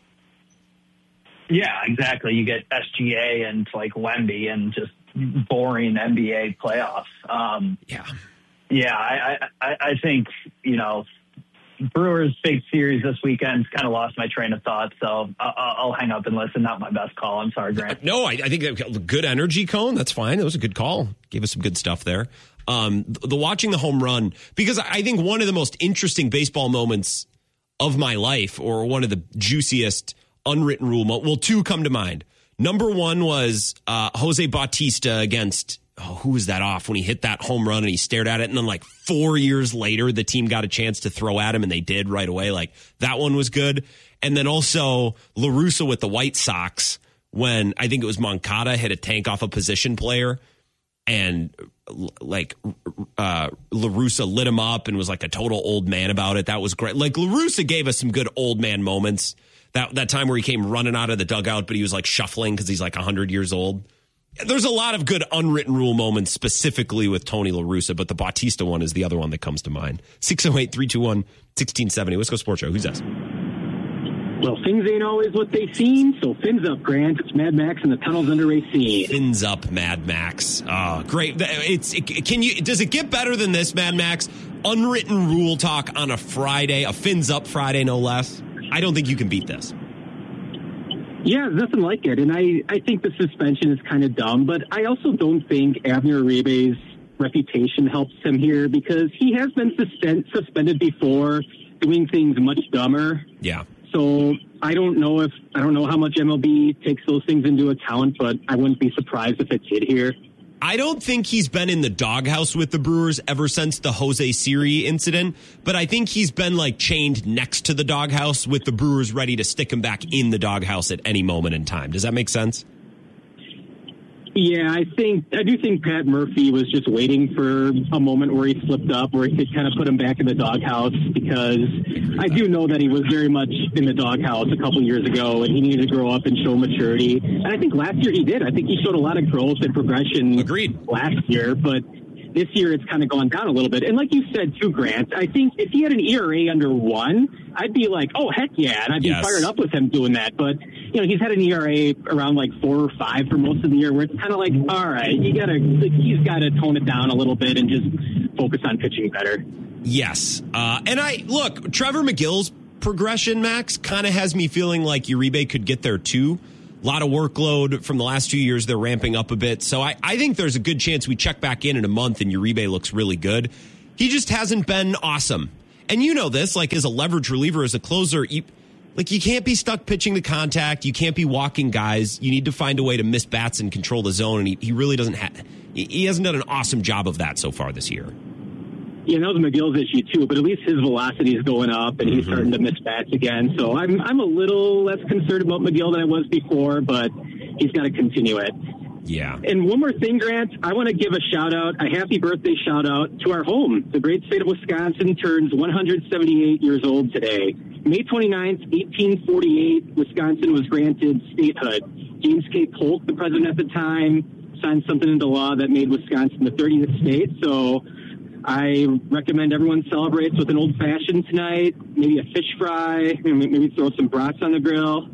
Yeah, exactly. You get S G A and like Wemby and just boring N B A playoffs. Um, yeah. Yeah, I, I, I think, you know, Brewers big series this weekend kind of lost my train of thought. So I'll, I'll hang up and listen. Not my best call. I'm sorry, Grant. No, I, I think good energy, Cone. That's fine. That was a good call. Gave us some good stuff there. Um, the, the watching the home run, because I think one of the most interesting baseball moments of my life, or one of the juiciest unwritten rule, mo- well, two come to mind. Number one was uh, Jose Bautista against, oh, who was that off when he hit that home run and he stared at it, and then like four years later, the team got a chance to throw at him, and they did right away. Like, that one was good. And then also La Russa with the White Sox, when I think it was Moncada hit a tank off a position player, and like uh, La Russa lit him up and was like a total old man about it. That was great. Like, La Russa gave us some good old man moments. That that time where he came running out of the dugout, but he was like shuffling because he's like one hundred years old. There's a lot of good unwritten rule moments specifically with Tony La Russa, but the Bautista one is the other one that comes to mind. six oh eight, three two one, one six seven oh. Wisco Sports Show. Who's that? Well, things ain't always what they seem, so fins up, Grant. It's Mad Max and the Tunnels Under Racine. Fins up, Mad Max. Oh, great. It's it, can you? Does it get better than this, Mad Max? Unwritten rule talk on a Friday, a Fins Up Friday, no less. I don't think you can beat this. Yeah, nothing like it. And I, I think the suspension is kind of dumb, but I also don't think Abner Uribe's reputation helps him here, because he has been suspend, suspended before doing things much dumber. Yeah. So I don't know if I don't know how much M L B takes those things into account, but I wouldn't be surprised if it did here. I don't think he's been in the doghouse with the Brewers ever since the Jose Siri incident, but I think he's been like chained next to the doghouse with the Brewers ready to stick him back in the doghouse at any moment in time. Does that make sense? Yeah, I think I do think Pat Murphy was just waiting for a moment where he slipped up, where he could kind of put him back in the doghouse, because I do know that he was very much in the doghouse a couple years ago, and he needed to grow up and show maturity. And I think last year he did. I think he showed a lot of growth and progression. Agreed. Last year, but this year it's kind of gone down a little bit. And like you said too, Grant, I think if he had an E R A under one, I'd be like, oh, heck yeah. And I'd be Yes. fired up with him doing that. But, you know, he's had an E R A around like four or five for most of the year where it's kind of like, all right, you gotta, like, he's got to tone it down a little bit and just focus on pitching better. Yes. Uh, and I, look, Trevor McGill's progression, Max, kind of has me feeling like Uribe could get there too. A lot of workload from the last two years. They're ramping up a bit. So I, I think there's a good chance we check back in in a month and Uribe looks really good. He just hasn't been awesome. And you know this, like as a leverage reliever, as a closer, you, like you can't be stuck pitching to contact. You can't be walking guys. You need to find a way to miss bats and control the zone. And he, he really doesn't have, he hasn't done an awesome job of that so far this year. You know, the McGill's issue too, but at least his velocity is going up and he's mm-hmm. starting to miss bats again. So I'm I'm a little less concerned about McGill than I was before, but he's got to continue it. Yeah. And one more thing, Grant, I want to give a shout out, a happy birthday shout out to our home. The great state of Wisconsin turns one hundred seventy-eight years old today. May twenty-ninth, eighteen forty-eight, Wisconsin was granted statehood. James K. Polk, the president at the time, signed something into law that made Wisconsin the thirtieth state. So I recommend everyone celebrates with an old-fashioned tonight, maybe a fish fry, maybe throw some brats on the grill.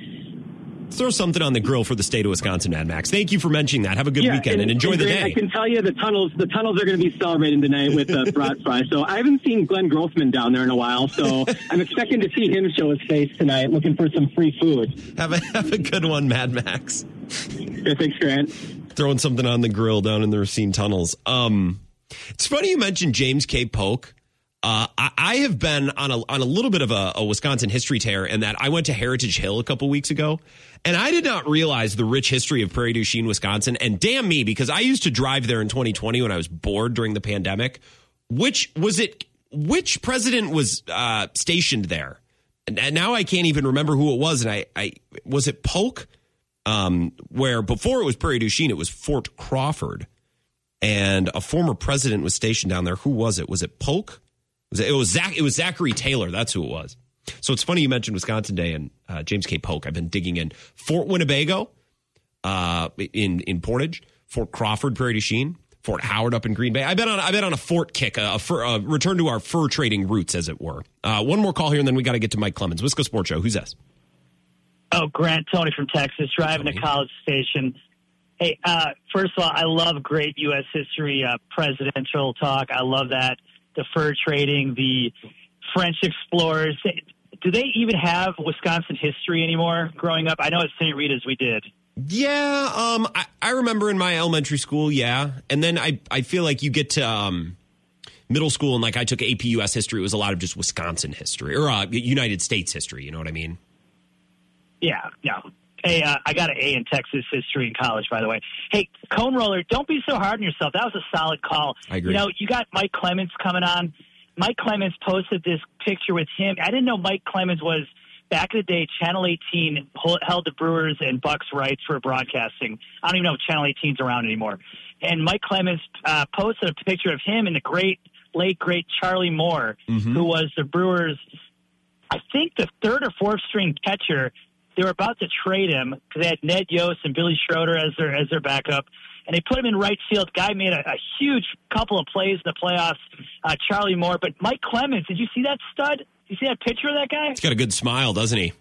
Throw something on the grill for the state of Wisconsin, Mad Max. Thank you for mentioning that. Have a good yeah, weekend and, and enjoy and the Grant, day. I can tell you the tunnels the tunnels are going to be celebrating tonight with a brat fry. So I haven't seen Glenn Grossman down there in a while, so I'm expecting to see him show his face tonight, looking for some free food. Have a, have a good one, Mad Max. Yeah, thanks, Grant. Throwing something on the grill down in the Racine tunnels. Um... It's funny you mentioned James K. Polk. Uh, I, I have been on a on a little bit of a, a Wisconsin history tear in that I went to Heritage Hill a couple weeks ago, and I did not realize the rich history of Prairie du Chien, Wisconsin. And damn me, because I used to drive there in twenty twenty when I was bored during the pandemic. Which was it? Which president was uh, stationed there? And, and now I can't even remember who it was. And I, I was it Polk, um, where before it was Prairie du Chien, it was Fort Crawford. And a former president was stationed down there. Who was it? Was it Polk? Was it, it was Zach. It was Zachary Taylor. That's who it was. So it's funny you mentioned Wisconsin Day and uh, James K. Polk. I've been digging in Fort Winnebago, uh, in in Portage, Fort Crawford, Prairie du Chien, Fort Howard up in Green Bay. I bet on I bet on a fort kick, a, a, fur, a return to our fur trading roots, as it were. Uh, one more call here, and then we got to get to Mike Clemens. Wisco Sports Show. Who's this? Oh, Grant, Tony from Texas, driving Tony. to College Station. Hey, uh, first of all, I love great U S history, uh, presidential talk. I love that. The fur trading, the French explorers. Do they even have Wisconsin history anymore growing up? I know at Saint Rita's we did. Yeah, um, I, I remember in my elementary school, yeah. And then I, I feel like you get to um, middle school and like I took A P U S history. It was a lot of just Wisconsin history or uh, United States history. You know what I mean? Yeah, yeah. Hey, uh, I got an A in Texas history in college, by the way. Hey, Cone Roller, don't be so hard on yourself. That was a solid call. I agree. You know, you got Mike Clemens coming on. Mike Clemens posted this picture with him. I didn't know Mike Clemens was, back in the day, Channel eighteen held the Brewers and Bucks rights for broadcasting. I don't even know if Channel eighteen's around anymore. And Mike Clemens uh, posted a picture of him and the great, late, great Charlie Moore, mm-hmm. who was the Brewers, I think the third or fourth string catcher. They were about to trade him because they had Ned Yost and Billy Schroeder as their as their backup, and they put him in right field. Guy made a, a huge couple of plays in the playoffs, uh, Charlie Moore. But Mike Clemens, did you see that stud? Did you see that picture of that guy? He's got a good smile, doesn't he?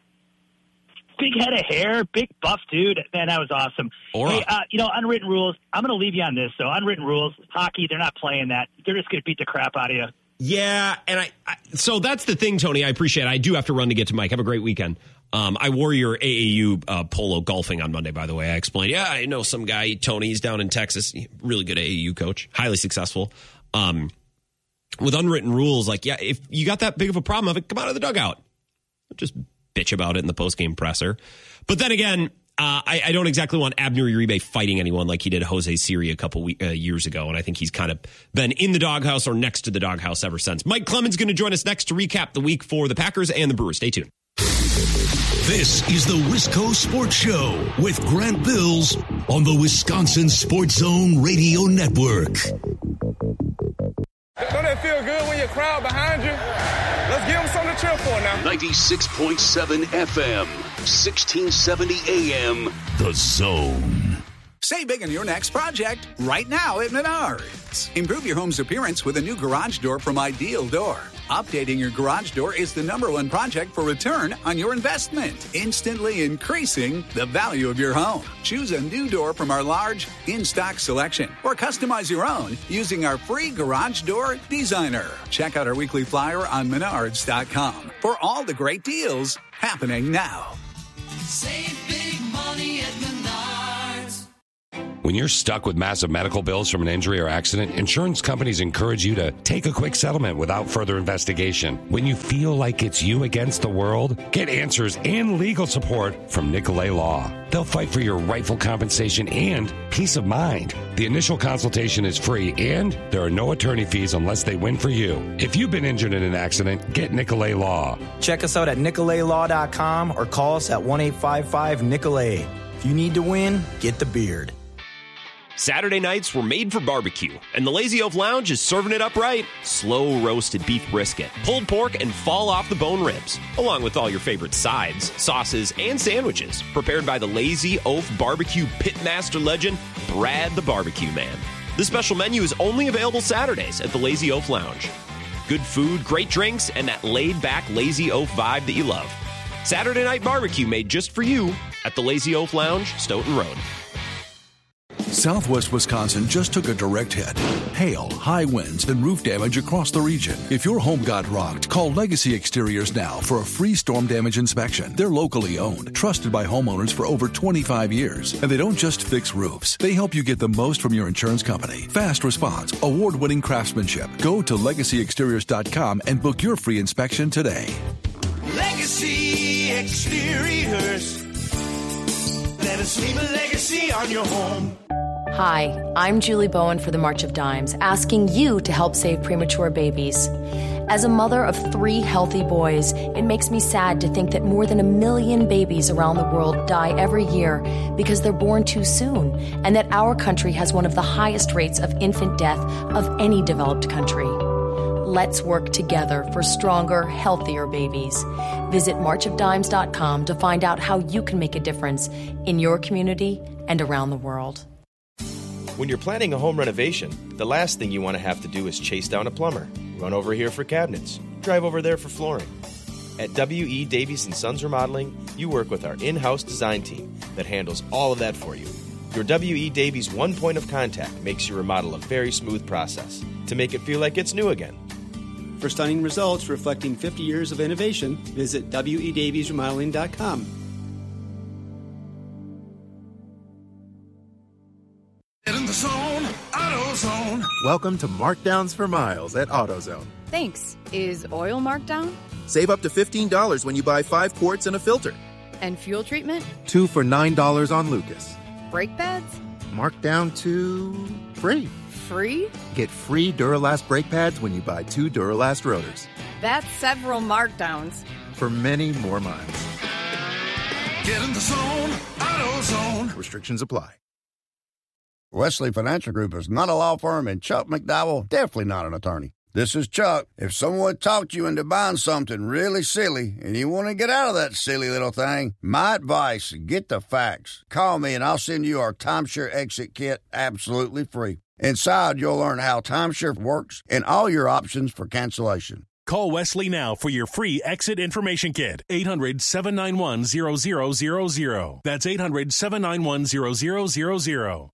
Big head of hair, big buff dude. Man, that was awesome. Aura. Hey, uh, you know, unwritten rules. I'm going to leave you on this, though. Unwritten rules, hockey, they're not playing that. They're just going to beat the crap out of you. Yeah, and I, I so that's the thing, Tony. I appreciate it. I do have to run to get to Mike. Have a great weekend. Um, I wore your A A U uh, polo golfing on Monday, by the way. I explained, yeah, I know some guy, Tony, he's down in Texas. Really good A A U coach, highly successful. Um, with unwritten rules, like, yeah, if you got that big of a problem of it, come out of the dugout. Just bitch about it in the postgame presser. But then again, uh, I, I don't exactly want Abner Uribe fighting anyone like he did Jose Siri a couple we- uh, years ago. And I think he's kind of been in the doghouse or next to the doghouse ever since. Mike Clemens going to join us next to recap the week for the Packers and the Brewers. Stay tuned. This is the Wisco Sports Show with Grant Bills on the Wisconsin Sports Zone Radio Network. Don't that feel good when your crowd behind you? Let's give them something to cheer for now. ninety-six point seven F M, sixteen seventy A M, The Zone. Save big on your next project right now at Menards. Improve your home's appearance with a new garage door from Ideal Door. Updating your garage door is the number one project for return on your investment, instantly increasing the value of your home. Choose a new door from our large in-stock selection or customize your own using our free Garage Door Designer. Check out our weekly flyer on menards dot com for all the great deals happening now. Save big money at Menards. When you're stuck with massive medical bills from an injury or accident, insurance companies encourage you to take a quick settlement without further investigation. When you feel like it's you against the world, get answers and legal support from Nicolay Law. They'll fight for your rightful compensation and peace of mind. The initial consultation is free, and there are no attorney fees unless they win for you. If you've been injured in an accident, get Nicolay Law. Check us out at nicolay law dot com or call us at one eight five five Nicolay. If you need to win, get the beard. Saturday nights were made for barbecue, and the Lazy Oaf Lounge is serving it up right. Slow roasted beef brisket, pulled pork, and fall off the bone ribs, along with all your favorite sides, sauces, and sandwiches, prepared by the Lazy Oaf barbecue pitmaster legend, Brad the Barbecue Man. This special menu is only available Saturdays at the Lazy Oaf Lounge. Good food, great drinks, and that laid-back Lazy Oaf vibe that you love. Saturday night barbecue made just for you at the Lazy Oaf Lounge, Stoughton Road. Southwest Wisconsin just took a direct hit. Hail, high winds, and roof damage across the region. If your home got rocked, call Legacy Exteriors now for a free storm damage inspection. They're locally owned, trusted by homeowners for over twenty-five years. And they don't just fix roofs. They help you get the most from your insurance company. Fast response, award-winning craftsmanship. Go to legacy exteriors dot com and book your free inspection today. Legacy Exteriors. Let us leave a legacy on your home. Hi, I'm Julie Bowen for the March of Dimes, asking you to help save premature babies. As a mother of three healthy boys, it makes me sad to think that more than a million babies around the world die every year because they're born too soon, and that our country has one of the highest rates of infant death of any developed country. Let's work together for stronger, healthier babies. Visit march of dimes dot com to find out how you can make a difference in your community and around the world. When you're planning a home renovation, the last thing you want to have to do is chase down a plumber, run over here for cabinets, drive over there for flooring. At W E. Davies and Sons Remodeling, you work with our in-house design team that handles all of that for you. Your W E. Davies one point of contact makes your remodel a very smooth process to make it feel like it's new again. For stunning results reflecting fifty years of innovation, visit W E Davies Remodeling dot com. Get in the zone, AutoZone. Welcome to Markdowns for Miles at AutoZone. Thanks. Is oil marked down? Save up to fifteen dollars when you buy five quarts and a filter. And fuel treatment? Two for nine dollars on Lucas. Brake pads? Marked down to free. Free? Get free Duralast brake pads when you buy two Duralast rotors. That's several markdowns. For many more miles. Get in the zone, AutoZone. Restrictions apply. Wesley Financial Group is not a law firm, and Chuck McDowell definitely not an attorney. This is Chuck. If someone talked you into buying something really silly and you want to get out of that silly little thing, my advice, get the facts. Call me and I'll send you our timeshare exit kit absolutely free. Inside, you'll learn how timeshare works and all your options for cancellation. Call Wesley now for your free exit information kit. eight hundred, seven nine one, zero zero zero zero. That's eight hundred, seven nine one, zero zero zero zero.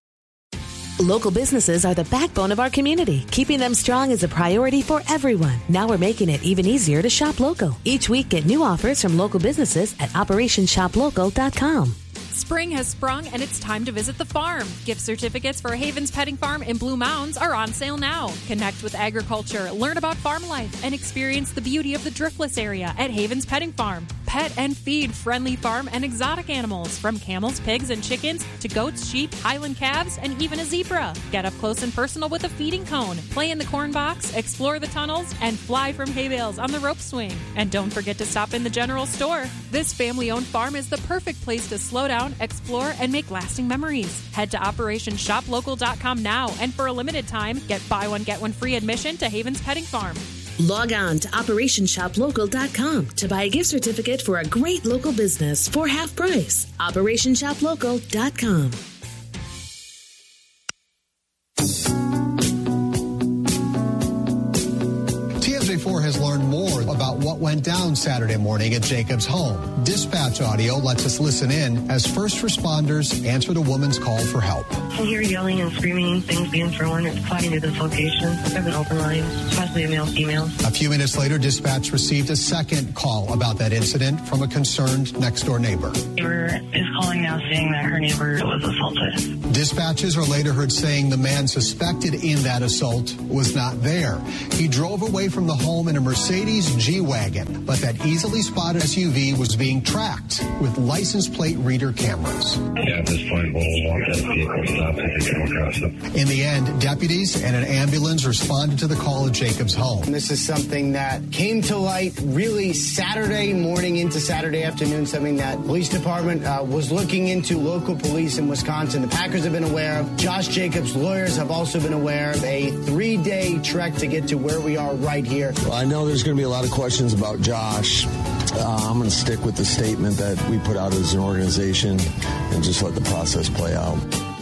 Local businesses are the backbone of our community. Keeping them strong is a priority for everyone. Now we're making it even easier to shop local. Each week, get new offers from local businesses at operation shop local dot com. Spring has sprung and it's time to visit the farm. Gift certificates for Havens Petting Farm in Blue Mounds are on sale now. Connect with agriculture, learn about farm life, and experience the beauty of the Driftless area at Havens Petting Farm. Pet and feed friendly farm and exotic animals, from camels, pigs, and chickens to goats, sheep, Highland calves, and even a zebra. Get up close and personal with a feeding cone, play in the corn box, explore the tunnels, and fly from hay bales on the rope swing. And don't forget to stop in the general store. This family-owned farm is the perfect place to slow down, explore, and make lasting memories. Head to operation shop local dot com now, and for a limited time, get buy one, get one free admission to Havens Petting Farm. Log on to operation shop local dot com to buy a gift certificate for a great local business for half price. operation shop local dot com. four has learned more about what went down Saturday morning at Jacobs' home. Dispatch audio lets us listen in as first responders answered a woman's call for help. I hear yelling and screaming, things being thrown. It's plotting to this location. I have an open line, possibly a male-female. A few minutes later, dispatch received a second call about that incident from a concerned next-door neighbor. Neighbor is calling now saying that her neighbor was assaulted. Dispatches are later heard saying the man suspected in that assault was not there. He drove away from the home in a Mercedes G-Wagon, but that easily spotted S U V was being tracked with license plate reader cameras. Yeah, at this point, we'll walk that vehicle stop if they come across it. In the end, deputies and an ambulance responded to the call at Jacobs' home. This is something that came to light really Saturday morning into Saturday afternoon, something that police department uh, was looking into. Local police in Wisconsin, the Packers have been aware of. Josh Jacobs' lawyers have also been aware of a three-day trek to get to where we are right here. Well, I know there's going to be a lot of questions about Josh. Uh, I'm going to stick with the statement that we put out as an organization and just let the process play out.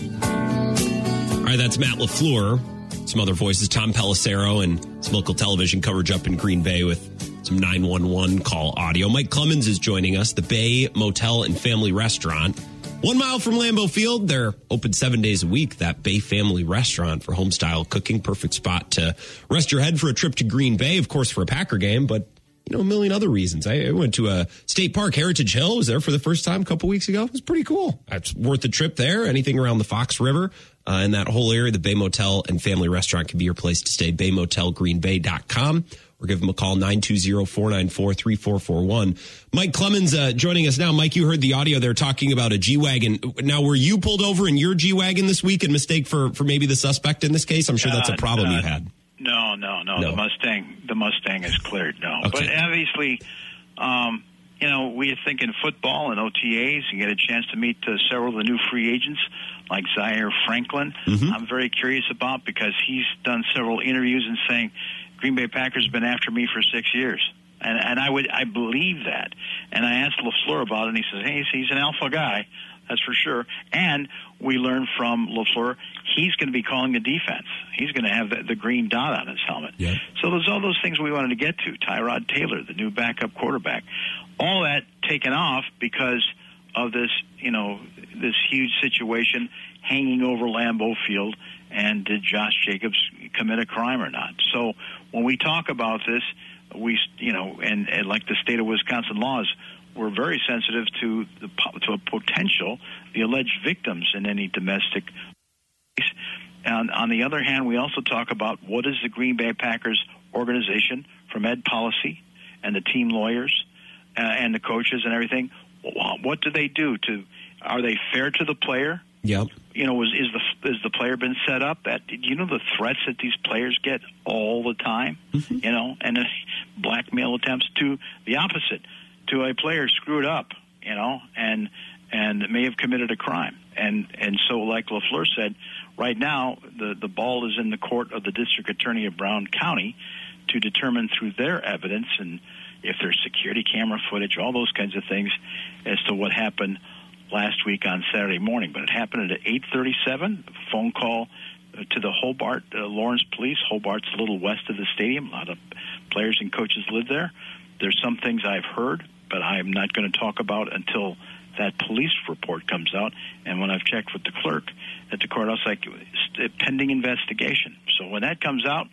All right, that's Matt LaFleur. Some other voices, Tom Pelissero, and some local television coverage up in Green Bay with some nine one one call audio. Mike Clemens is joining us, the Bay Motel and Family Restaurant. One mile from Lambeau Field. They're open seven days a week, that Bay Family Restaurant, for home-style cooking. Perfect spot to rest your head for a trip to Green Bay, of course, for a Packer game, but, you know, a million other reasons. I went to a state park, Heritage Hill, was there for the first time a couple weeks ago. It was pretty cool. It's worth the trip there. Anything around the Fox River uh, and that whole area, the Bay Motel and Family Restaurant can be your place to stay. bay motel green bay dot com. Or give them a call, nine two zero, four nine four, three four four one. Mike Clemens uh, joining us now. Mike, you heard the audio there talking about a G-Wagon. Now, were you pulled over in your G-Wagon this week in mistake for, for maybe the suspect in this case? I'm sure that's a problem uh, you had. No, no, no, no. The Mustang the Mustang is cleared, no. Okay. But obviously, um, you know, we think in football and O T As, you get a chance to meet uh, several of the new free agents like Zaire Franklin. Mm-hmm. I'm very curious about because he's done several interviews and saying, Green Bay Packers have been after me for six years. And, and I would I believe that. And I asked LaFleur about it, and he says, hey, he's an alpha guy, that's for sure. And we learned from LaFleur, he's going to be calling the defense. He's going to have the, the green dot on his helmet. Yeah. So there's all those things we wanted to get to. Tyrod Taylor, the new backup quarterback. All that taken off because of this, you know, this huge situation hanging over Lambeau Field. And did Josh Jacobs commit a crime or not? So when we talk about this, we, you know, and, and like the state of Wisconsin laws, we're very sensitive to the to a potential, the alleged victims in any domestic case. And on the other hand, we also talk about what is the Green Bay Packers organization from Ed Policy and the team lawyers uh, and the coaches and everything. What do they do to? Are they fair to the player? Yep. You know, is, is the is the player been set up? That you know the threats that these players get all the time. Mm-hmm. You know, and uh, blackmail attempts to the opposite, to a player screwed up. You know, and and may have committed a crime. And and so, like LaFleur said, right now the the ball is in the court of the district attorney of Brown County to determine through their evidence and if there's security camera footage, all those kinds of things, as to what happened last week on Saturday morning. But it happened at eight thirty-seven, a phone call to the Hobart, uh, Lawrence Police. Hobart's a little west of the stadium. A lot of players and coaches live there. There's some things I've heard, but I'm not going to talk about until that police report comes out. And when I've checked with the clerk at the courthouse, like pending investigation. So when that comes out,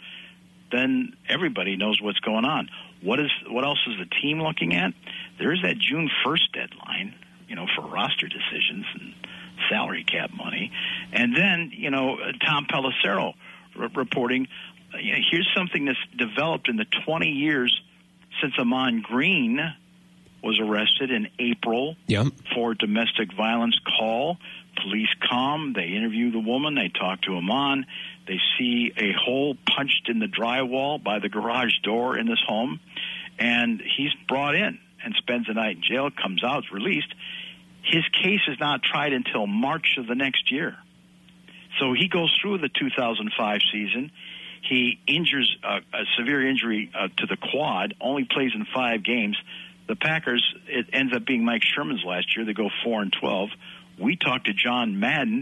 then everybody knows what's going on. What is what else is the team looking at? There is that June first deadline, you know, for roster decisions and salary cap money. And then, you know, Tom Pelissero re- reporting, uh, you know, here's something that's developed in the twenty years since Amon Green was arrested in April yep. for domestic violence call. Police come, they interview the woman, they talk to Amon. They see a hole punched in the drywall by the garage door in this home, and he's brought in and spends the night in jail, comes out, is released. His case is not tried until March of the next year. So he goes through the two thousand five season. He injures uh, a severe injury uh, to the quad, only plays in five games. The Packers, it ends up being Mike Sherman's last year. They go four and twelve. We talked to John Madden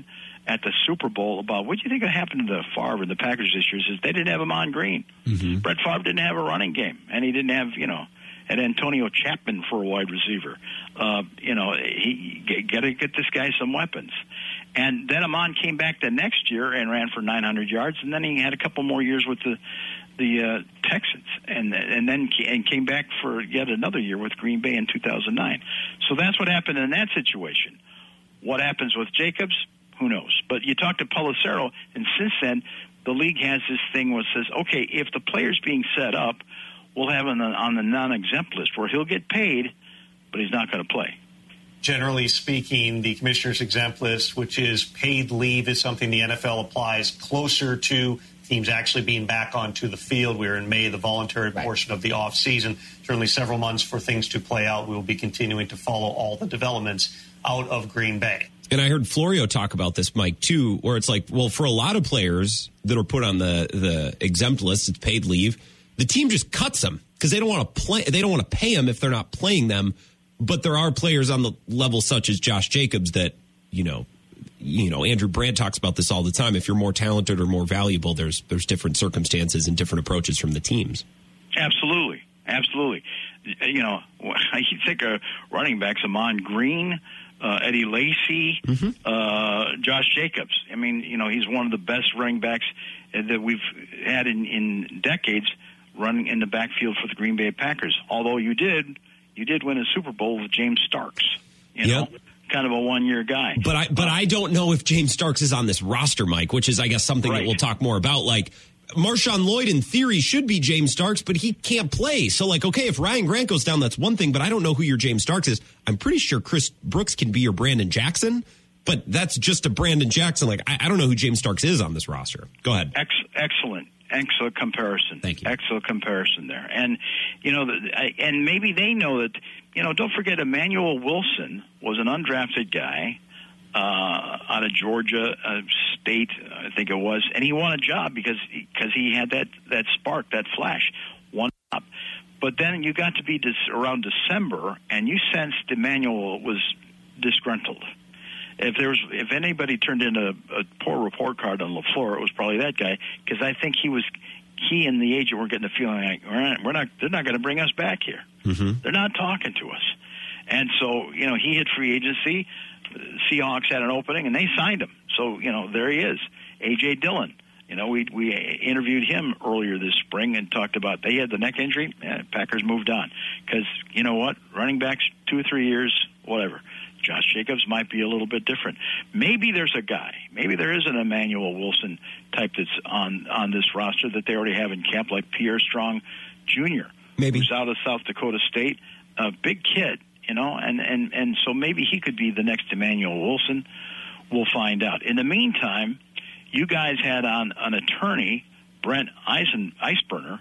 at the Super Bowl about what do you think happened to Favre and the Packers this year. He says they didn't have him on green. Mm-hmm. Brett Favre didn't have a running game, and he didn't have, you know, and Antonio Chapman for a wide receiver. Uh, you know, he got to get this guy some weapons. And then Amon came back the next year and ran for nine hundred yards, and then he had a couple more years with the the uh, Texans, and and then and came back for yet another year with Green Bay in two thousand nine. So that's what happened in that situation. What happens with Jacobs? Who knows? But you talk to Pelissero, and since then, the league has this thing where it says, okay, if the player's being set up, we'll have him on the non-exempt list where he'll get paid, but he's not going to play. Generally speaking, the commissioner's exempt list, which is paid leave, is something the N F L applies closer to teams actually being back onto the field. We're in May, the voluntary right. portion of the off season. Certainly several months for things to play out. We will be continuing to follow all the developments out of Green Bay. And I heard Florio talk about this, Mike, too, where it's like, well, for a lot of players that are put on the, the exempt list, it's paid leave, the team just cuts them because they don't want to play. They don't want to pay them if they're not playing them. But there are players on the level such as Josh Jacobs that, you know, you know, Andrew Brandt talks about this all the time. If you're more talented or more valuable, there's there's different circumstances and different approaches from the teams. Absolutely. Absolutely. You know, you think of running backs, Amon Green, uh, Eddie Lacy, mm-hmm. uh, Josh Jacobs. I mean, you know, he's one of the best running backs that we've had in, in decades running in the backfield for the Green Bay Packers. Although you did, you did win a Super Bowl with James Starks, you yep. know, kind of a one-year guy. But I, but I don't know if James Starks is on this roster, Mike, which is, I guess, something right. that we'll talk more about. Like, Marshawn Lloyd, in theory, should be James Starks, but he can't play. So, like, okay, if Ryan Grant goes down, that's one thing, but I don't know who your James Starks is. I'm pretty sure Chris Brooks can be your Brandon Jackson, but that's just a Brandon Jackson. Like, I, I don't know who James Starks is on this roster. Go ahead. Ex- excellent. Excellent comparison. Thank you. Excellent comparison there. And, you know, the, and maybe they know that, you know, don't forget Emmanuel Wilson was an undrafted guy uh, out of Georgia uh, State, I think it was, and he won a job because because he had that, that spark, that flash, one job. But then you got to be dis- around December, and you sensed Emmanuel was disgruntled. If there was, if anybody turned in a, a poor report card on LaFleur, it was probably that guy, because I think he was, he and the agent were getting the feeling like we're not, we're not they're not going to bring us back here. Mm-hmm. They're not talking to us, and so you know he hit free agency. Seahawks had an opening, and they signed him. So you know there he is, A J Dillon. You know we we interviewed him earlier this spring and talked about they had the neck injury. Yeah, Packers moved on because you know what, running backs two or three years, whatever. Josh Jacobs might be a little bit different. Maybe there's a guy, maybe there is an Emmanuel Wilson type that's on, on this roster that they already have in camp, like Pierre Strong Junior, maybe. who's out of South Dakota State, a big kid, you know, and, and, and so maybe he could be the next Emmanuel Wilson. We'll find out. In the meantime, you guys had on an attorney, Brent Eisen, Eisberner,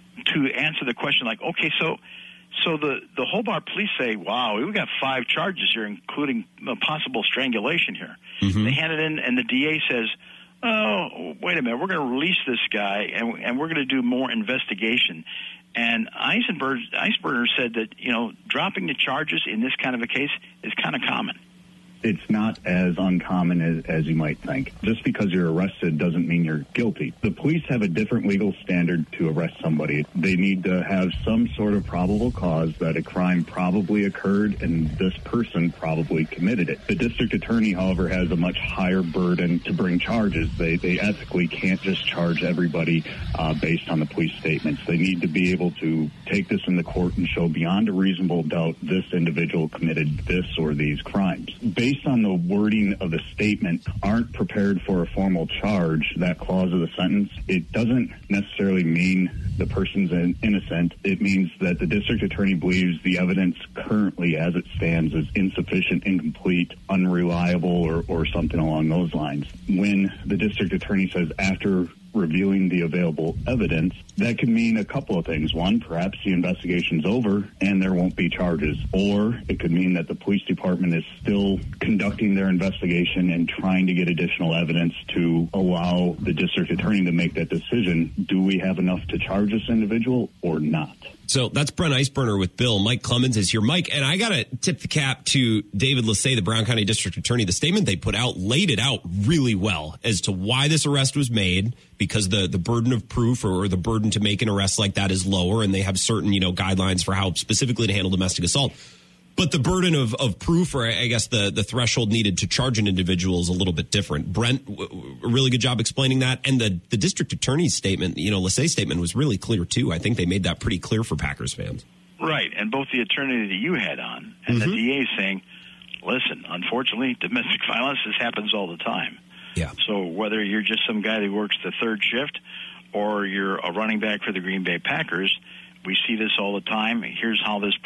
to answer the question like, okay, so So the, the Hobart police say, wow, we've got five charges here, including a possible strangulation here. Mm-hmm. They hand it in, and the D A says, oh, wait a minute, we're going to release this guy, and, and we're going to do more investigation. And Eisenberg, Eisberger said that, you know, dropping the charges in this kind of a case is kind of common. It's not as uncommon as, as you might think. Just because you're arrested doesn't mean you're guilty. The police have a different legal standard to arrest somebody. They need to have some sort of probable cause that a crime probably occurred and this person probably committed it. The district attorney, however, has a much higher burden to bring charges. They, they ethically can't just charge everybody uh, based on the police statements. They need to be able to take this in the court and show beyond a reasonable doubt this individual committed this or these crimes. Based on the wording of the statement, aren't prepared for a formal charge, that clause of the sentence, it doesn't necessarily mean the person's innocent. It means that the district attorney believes the evidence currently as it stands is insufficient, incomplete, unreliable, or, or something along those lines. When the district attorney says after reviewing the available evidence, that could mean a couple of things. One, perhaps the investigation's over and there won't be charges. Or it could mean that the police department is still conducting their investigation and trying to get additional evidence to allow the district attorney to make that decision. Do we have enough to charge this individual or not? So that's Brent Iceburner with Bill. Mike Clemens is here. Mike, and I got to tip the cap to David Lassay, the Brown County District Attorney. The statement they put out laid it out really well as to why this arrest was made, because the, the burden of proof or, or the burden to make an arrest like that is lower, and they have certain, you know, guidelines for how specifically to handle domestic assault. But the burden of, of proof, or I guess the, the threshold needed to charge an individual is a little bit different. Brent, a really good job explaining that. And the, the district attorney's statement, you know, Lassay's statement was really clear, too. I think they made that pretty clear for Packers fans. Right. And both the attorney that you had on and mm-hmm. the D A saying, listen, unfortunately, domestic violence, this happens all the time. Yeah. So whether you're just some guy that works the third shift or you're a running back for the Green Bay Packers, we see this all the time. Here's how this